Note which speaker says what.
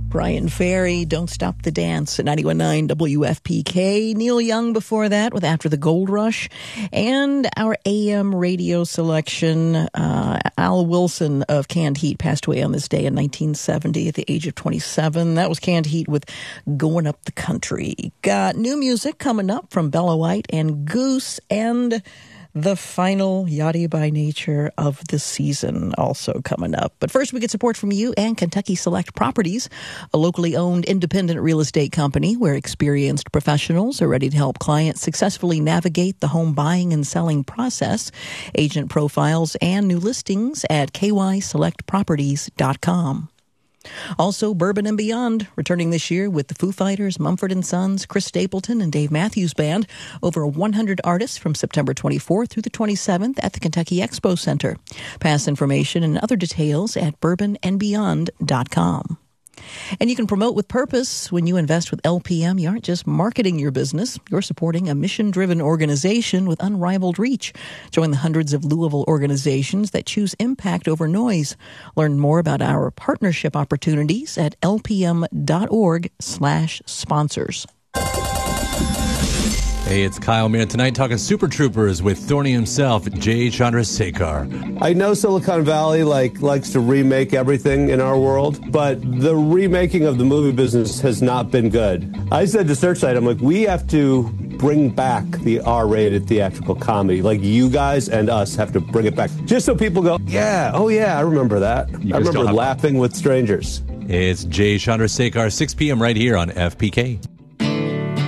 Speaker 1: Brian Ferry, Don't Stop the Dance at 91.9 WFPK. Neil Young before that with After the Gold Rush. And our AM radio selection, Al Wilson of Canned Heat passed away on this day in 1970 at the age of 27. That was Canned Heat with Going Up the Country. Got new music coming up from Bella White and Goose, and the final Yachty by Nature of the season also coming up. But first, we get support from you and Kentucky Select Properties, a locally owned independent real estate company where experienced professionals are ready to help clients successfully navigate the home buying and selling process. Agent profiles and new listings at kyselectproperties.com. Also, Bourbon and Beyond, returning this year with the Foo Fighters, Mumford & Sons, Chris Stapleton, and Dave Matthews Band. Over 100 artists from September 24th through the 27th at the Kentucky Expo Center. Pass information and other details at bourbonandbeyond.com. And you can promote with purpose. When you invest with LPM, you aren't just marketing your business. You're supporting a mission-driven organization with unrivaled reach. Join the hundreds of Louisville organizations that choose impact over noise. Learn more about our partnership opportunities at lpm.org/sponsors.
Speaker 2: Hey, it's Kyle Mann tonight talking Super Troopers with Thorny himself, Jay Chandrasekhar.
Speaker 3: I know Silicon Valley likes to remake everything in our world, but the remaking of the movie business has not been good. I said to Searchlight, I'm like, we have to bring back the R-rated theatrical comedy. Like, you guys and us have to bring it back. Just so people go, yeah, oh yeah, I remember that. I remember laughing with strangers.
Speaker 2: It's Jay Chandrasekhar, 6 p.m. right here on FPK.